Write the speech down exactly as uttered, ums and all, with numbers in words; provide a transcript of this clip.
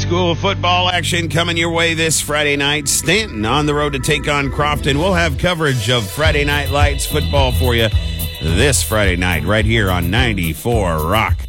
school football action coming your way this Friday night. Stanton on the road to take on Crofton. We'll have coverage of Friday Night Lights football for you this Friday night right here on ninety-four Rock.